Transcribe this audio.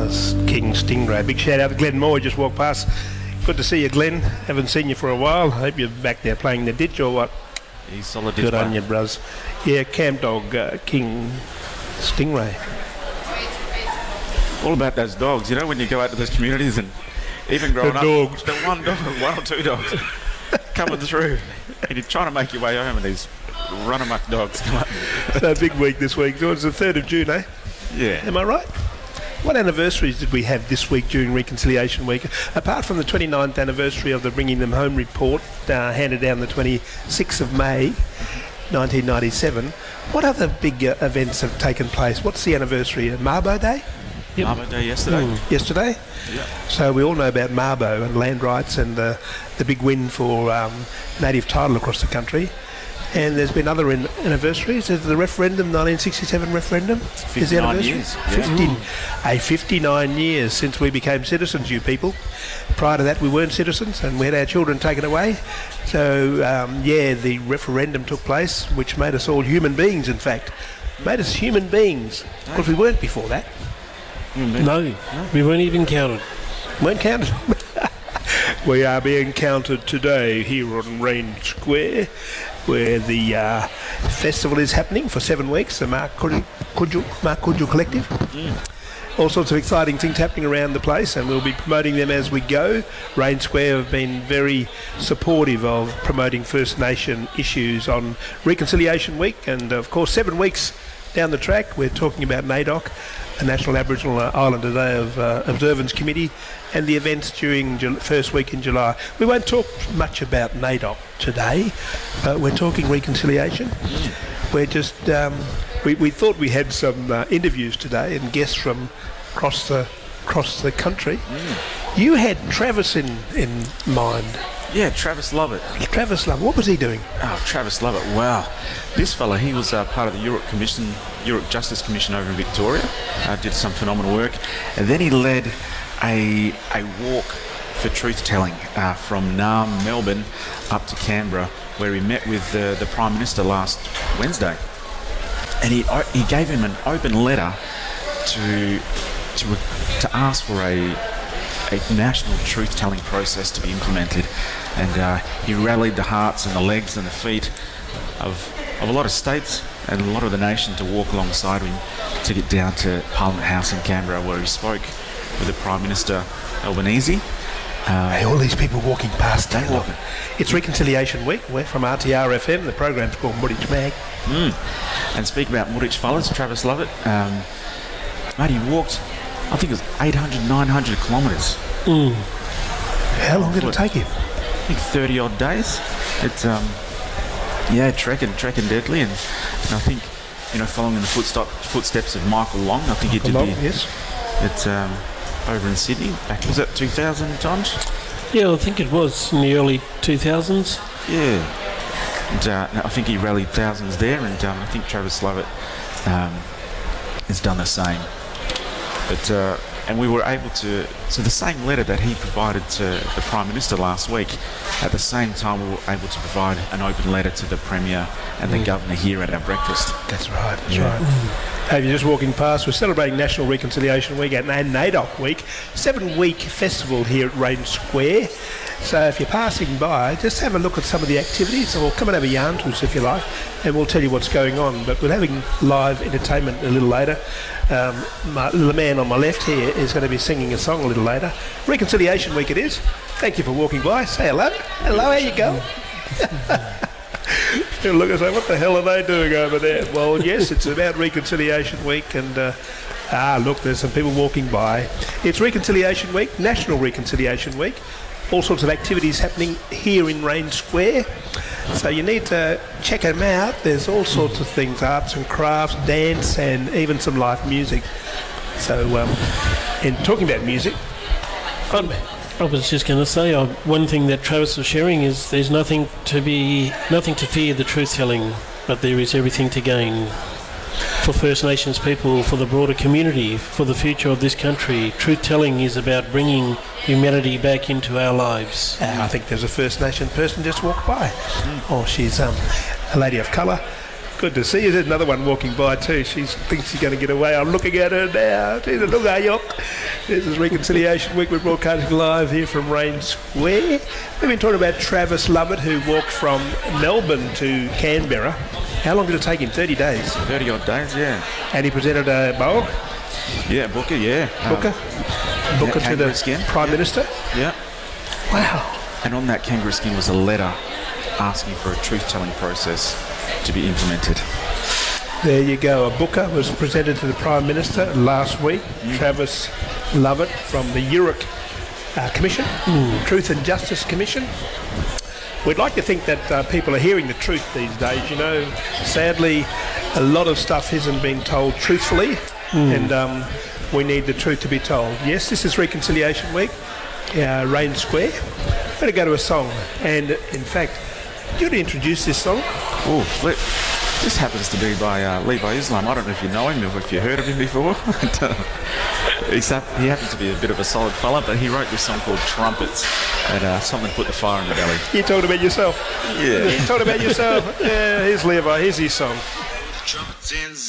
King Stingray. Big shout out to Glenn Moore, just walked past. Good to see you, Glenn. Haven't seen you for a while. I hope you're back there playing the ditch or what. He's solid ditch. Good on you, bros. Yeah, Camp Dog King Stingray. All about those dogs, you know, when you go out to those communities and even growing up, dogs. the one dog, one or two dogs coming through, and you're trying to make your way home, and these run-amok dogs come up. So big week this week. So it's the 3rd of June, eh? Yeah. Am I right? What anniversaries did we have this week during Reconciliation Week? Apart from the 29th anniversary of the Bringing Them Home report, handed down the 26th of May, 1997, what other big events have taken place? What's the anniversary? Mabo Day? Yep. Mabo Day yesterday. Yesterday? Yeah. So we all know about Mabo and land rights and the big win for native title across the country. And there's been other anniversaries. There's the referendum, 1967 referendum. 59 years. Yeah. 59 years since we became citizens, you people. Prior to that, we weren't citizens and we had our children taken away. So, the referendum took place, which made us all human beings, in fact. Made us human beings, because we weren't before that. No, we weren't even counted. Weren't counted. We are being counted today here on Range Square, where the festival is happening for 7 weeks, the Mark Kudjul Collective. All sorts of exciting things happening around the place, and we'll be promoting them as we go. Range Square have been very supportive of promoting First Nation issues on Reconciliation Week, and of course 7 weeks down the track we're talking about NAIDOC, the National Aboriginal Islander Day of Observance Committee, and the events during first week in July. We won't talk much about NAIDOC today, but we're talking reconciliation. We're just we thought we had some interviews today and guests from across the country. You had Travis in mind. Yeah, Travis Lovett. Travis Lovett. What was he doing? Oh, Travis Lovett. Wow. This fella, he was part of the Europe Justice Commission over in Victoria. Did some phenomenal work. And then he led a walk for truth-telling from Naarm, Melbourne, up to Canberra, where he met with the Prime Minister last Wednesday. And he gave him an open letter to ask for a national truth-telling process to be implemented, and he rallied the hearts and the legs and the feet of a lot of states and a lot of the nation to walk alongside him to get down to Parliament House in Canberra, where he spoke with the Prime Minister Albanese. Hey, all these people walking past. It's Reconciliation Week. We're from RTR FM. The program's called Muditch Mag. And speak about Muditch fellas, Travis Lovett. Mate, he walked, I think it was 800, 900 kilometres. How long did it take him? I think 30 odd days. It's trekking deadly, and I think, following in the footsteps of Michael Long. I think he did yes. It's over in Sydney. Was that 2000 times? Yeah, I think it was in the early 2000s. Yeah. And I think he rallied thousands there, and I think Travis Lovett has done the same. But and we were able to, so the same letter that he provided to the Prime Minister last week, at the same time we were able to provide an open letter to the Premier and the Governor here at our breakfast. That's right, right. Hey, if you're just walking past, we're celebrating National Reconciliation Week and NAIDOC Week, 7-week festival here at Range Square. So if you're passing by, just have a look at some of the activities, or come and have a yarn to us if you like, and we'll tell you what's going on. But we're having live entertainment a little later. The man on my left here is going to be singing a song a little later. Reconciliation Week it is. Thank you for walking by. Say hello. Hello, how you go? You'll look and say, what the hell are they doing over there? Well, yes, it's about Reconciliation Week, and look, there's some people walking by. It's Reconciliation Week, National Reconciliation Week. All sorts of activities happening here in Range Square, so you need to check them out. There's all sorts of things, arts and crafts, dance, and even some live music. So in talking about music, I was just going to say, one thing that Travis was sharing is there's nothing to fear the truth-telling, but there is everything to gain. For First Nations people, for the broader community, for the future of this country, truth-telling is about bringing humanity back into our lives. I think there's a First Nation person just walked by. Oh, she's a lady of colour, Good to see you. There's another one walking by too. She thinks she's going to get away. I'm looking at her now. She's a look, Ayok. This is Reconciliation Week. We're broadcasting live here from Rain Square. We've been talking about Travis Lovett, who walked from Melbourne to Canberra. How long did it take him? 30 days. 30 odd days, yeah. And he presented a bowl. Yeah, Booker, yeah. Booker to the skin. Prime Minister. Yeah. Wow. And on that kangaroo skin was a letter asking for a truth-telling process to be implemented. There you go. A Booker was presented to the Prime Minister last week. Travis Lovett from the URIC Commission, Truth and Justice Commission. We'd like to think that people are hearing the truth these days. You know, sadly, a lot of stuff isn't being told truthfully, and we need the truth to be told. Yes, this is Reconciliation Week, Rain Square. We're going to go to a song, and in fact, do you want to introduce this song? This happens to be by Levi Islam. I don't know if you know him or if you heard of him before. He happens to be a bit of a solid fella, but he wrote this song called Trumpets, and something put the fire in the belly. You talked about yourself. Yeah. You talked about yourself. Yeah, here's Levi. Here's his song.